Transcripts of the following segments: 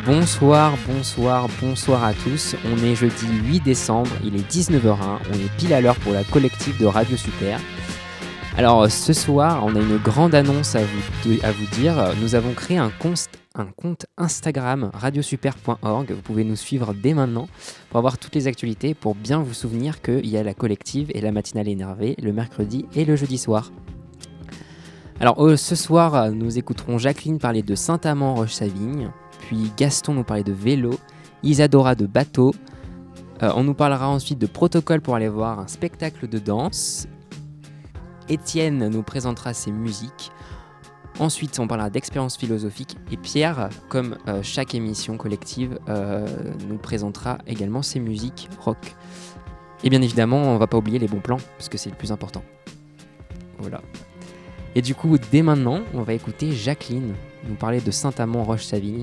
Bonsoir à tous. On est jeudi 8 décembre, il est 19h01, on est pile à l'heure pour la collective de Radio Super. Alors ce soir, on a une grande annonce à vous dire. Nous avons créé un compte Instagram radiosuper.org. Vous pouvez nous suivre dès maintenant pour avoir toutes les actualités, pour bien vous souvenir qu'il y a la collective et la matinale énervée le mercredi et le jeudi soir. Alors ce soir, nous écouterons Jacqueline parler de Saint-Amand-Roche-Savigne, puis Gaston nous parler de vélo, Isadora de bateau. On nous parlera ensuite de protocole pour aller voir un spectacle de danse. Étienne nous présentera ses musiques. Ensuite, on parlera d'expérience philosophique. Et Pierre, comme chaque émission collective, nous présentera également ses musiques rock. Et bien évidemment, on ne va pas oublier les bons plans, parce que c'est le plus important. Voilà. Et du coup, dès maintenant, on va écouter Jacqueline nous parler de Saint-Amand-Roche-Savigne.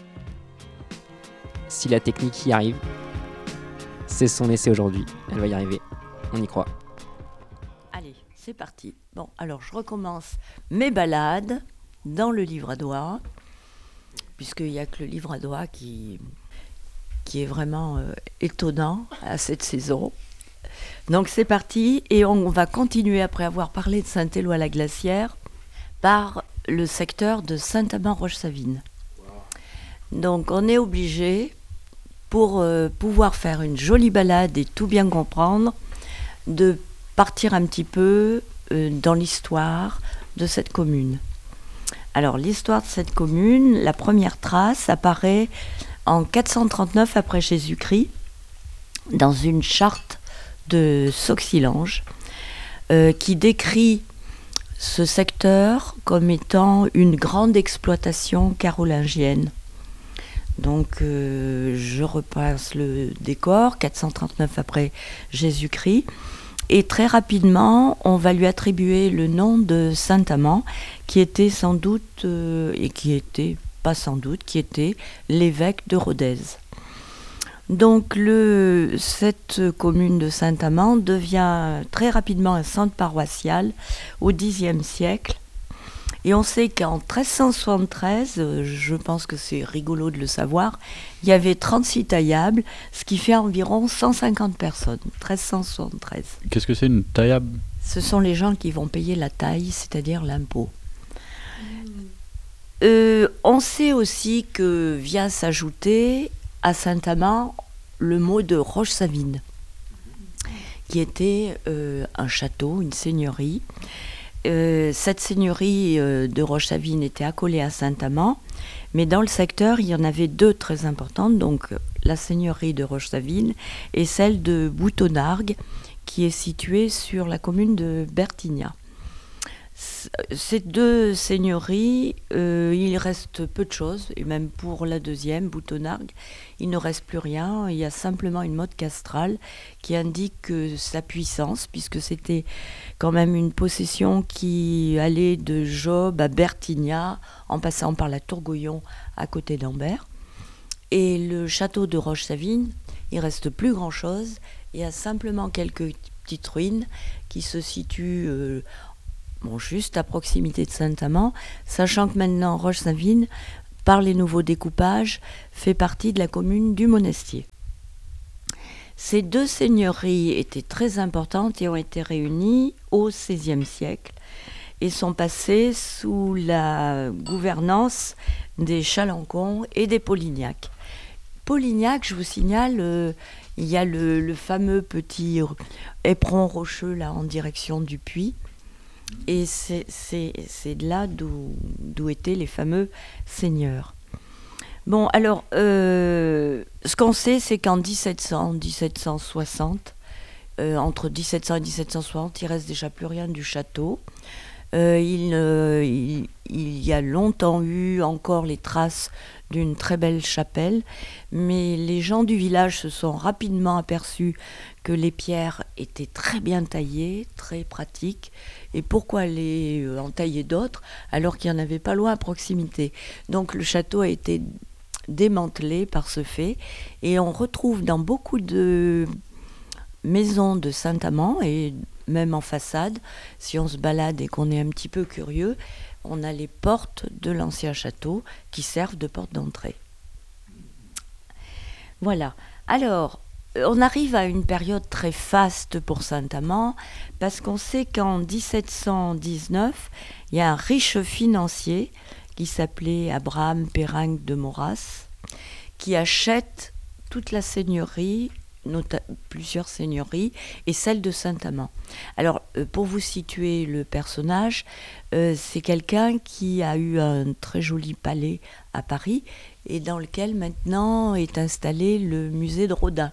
Si la technique y arrive, c'est son essai aujourd'hui. Elle va y arriver. On y croit. Allez, c'est parti. Bon, alors je recommence mes balades dans le livre à doigts, puisqu'il n'y a que le livre à doigts qui est vraiment étonnant à cette saison. Donc c'est parti, et on va continuer après avoir parlé de Saint-Éloi-la-Glacière par le secteur de Saint-Amand-Roche-Savigne. Donc on est obligé, pour pouvoir faire une jolie balade et tout bien comprendre, de partir un petit peu dans l'histoire de cette commune. Alors l'histoire de cette commune, la première trace apparaît en 439 après Jésus-Christ dans une charte de Sauxilange qui décrit ce secteur comme étant une grande exploitation carolingienne. Donc je repasse le décor, 439 après Jésus-Christ, et très rapidement on va lui attribuer le nom de Saint-Amand, qui était sans doute, qui était l'évêque de Rodez. Donc cette commune de Saint-Amand devient très rapidement un centre paroissial au Xe siècle. Et on sait qu'en 1373, je pense que c'est rigolo de le savoir, il y avait 36 taillables, ce qui fait environ 150 personnes. 1373. Qu'est-ce que c'est une taillable ? Ce sont les gens qui vont payer la taille, c'est-à-dire l'impôt. On sait aussi que vient s'ajouter à Saint-Amand le mot de Roche-Savigne, qui était un château, une seigneurie. Cette seigneurie de Roche-Savigne était accolée à Saint-Amand, mais dans le secteur, il y en avait deux très importantes, donc la seigneurie de Roche-Savigne et celle de Boutonargues, qui est située sur la commune de Bertignat. Ces deux seigneuries, il reste peu de choses, et même pour la deuxième, Boutonargues, il ne reste plus rien. Il y a simplement une motte castrale qui indique sa puissance, puisque c'était quand même une possession qui allait de Job à Bertignat, en passant par la Tourgoyon à côté d'Ambert. Et le château de Roche-Savigne, il reste plus grand-chose. Il y a simplement quelques petites ruines qui se situent juste à proximité de Saint-Amand, sachant que maintenant Roche-Savigne, par les nouveaux découpages, fait partie de la commune du Monestier. Ces deux seigneuries étaient très importantes et ont été réunies au XVIe siècle et sont passées sous la gouvernance des Chalancons et des Polignac. Polignac, je vous signale, il y a le fameux petit éperon rocheux là en direction du puits. Et c'est de là d'où étaient les fameux seigneurs. Bon, alors, ce qu'on sait, c'est qu'en 1760, entre 1700 et 1760, il ne reste déjà plus rien du château. Il y a longtemps eu encore les traces d'une très belle chapelle, mais les gens du village se sont rapidement aperçus que les pierres étaient très bien taillées, très pratiques, et pourquoi aller en tailler d'autres alors qu'il n'y en avait pas loin à proximité. Donc le château a été démantelé par ce fait, et on retrouve dans beaucoup de maisons de Saint-Amand, et même en façade, si on se balade et qu'on est un petit peu curieux, on a les portes de l'ancien château qui servent de porte d'entrée. Voilà. Alors, on arrive à une période très faste pour Saint-Amand, parce qu'on sait qu'en 1719, il y a un riche financier qui s'appelait Abraham Péringue de Maurras, qui achète toute la seigneurie, plusieurs seigneuries, et celle de Saint-Amand. Alors, pour vous situer le personnage, c'est quelqu'un qui a eu un très joli palais à Paris, et dans lequel maintenant est installé le musée de Rodin.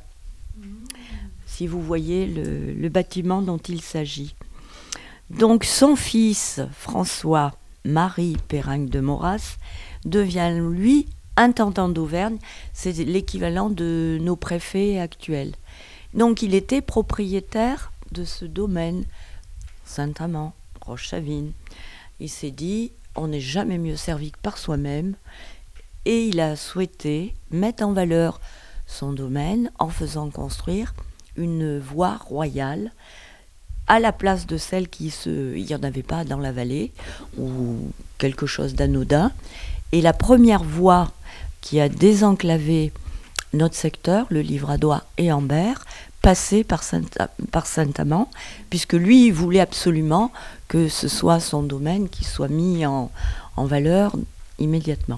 Si vous voyez le bâtiment dont il s'agit. Donc son fils, François-Marie Péringue de Maurras, devient lui intendant d'Auvergne, c'est l'équivalent de nos préfets actuels. Donc il était propriétaire de ce domaine, Saint-Amand, Roche-Chavine. Il s'est dit, on n'est jamais mieux servi que par soi-même, et il a souhaité mettre en valeur son domaine en faisant construire une voie royale à la place de celle il n'y en avait pas dans la vallée, ou quelque chose d'anodin. Et la première voie qui a désenclavé notre secteur, le Livradois et Ambert, passait par Saint-Amand, puisque lui, il voulait absolument que ce soit son domaine qui soit mis en valeur immédiatement.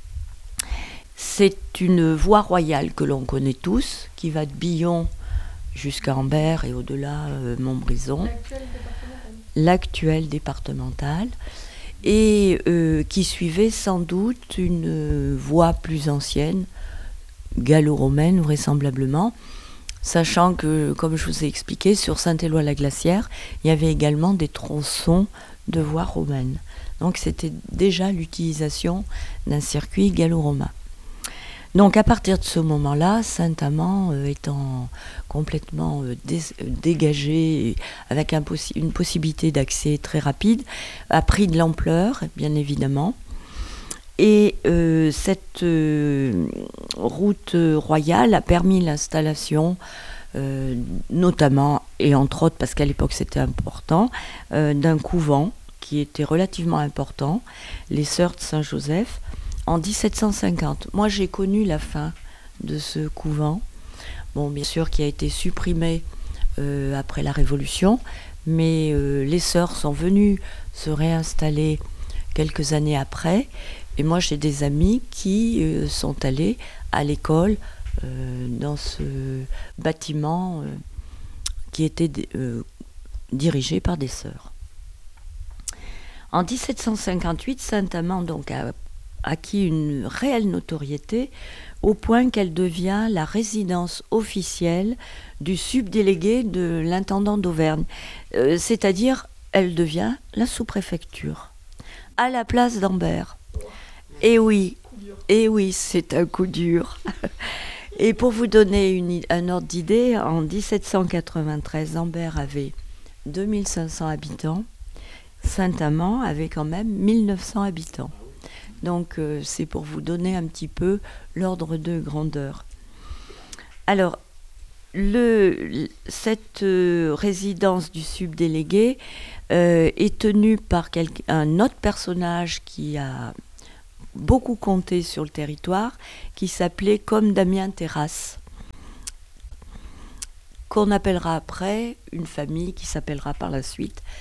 C'est une voie royale que l'on connaît tous, qui va de Billon jusqu'à Ambert et au-delà Montbrison, l'actuelle départementale, et qui suivait sans doute une voie plus ancienne, gallo-romaine vraisemblablement, sachant que, comme je vous ai expliqué, sur Saint-Éloi-la-Glacière, il y avait également des tronçons de voies romaines. Donc c'était déjà l'utilisation d'un circuit gallo-romain. Donc à partir de ce moment-là, Saint-Amand étant complètement dégagé, avec une possibilité d'accès très rapide, a pris de l'ampleur, bien évidemment. Et cette route royale a permis l'installation, notamment, et entre autres, parce qu'à l'époque c'était important, d'un couvent qui était relativement important, les Sœurs de Saint-Joseph, en 1750. Moi, j'ai connu la fin de ce couvent. Bon, bien sûr, qui a été supprimé après la Révolution, mais les sœurs sont venues se réinstaller quelques années après. Et moi, j'ai des amis qui sont allés à l'école dans ce bâtiment qui était dirigé par des sœurs. En 1758, Saint-Amand donc a acquis une réelle notoriété au point qu'elle devient la résidence officielle du subdélégué de l'intendant d'Auvergne. C'est-à-dire, elle devient la sous-préfecture, à la place d'Ambert. Et oui, c'est un coup dur. Et pour vous donner un ordre d'idée, en 1793, Ambert avait 2500 habitants, Saint-Amand avait quand même 1900 habitants. Donc c'est pour vous donner un petit peu l'ordre de grandeur. Alors, cette résidence du subdélégué est tenue par un autre personnage qui a beaucoup compté sur le territoire, qui s'appelait comme Damien Terrasse, qu'on appellera après une famille qui s'appellera par la suite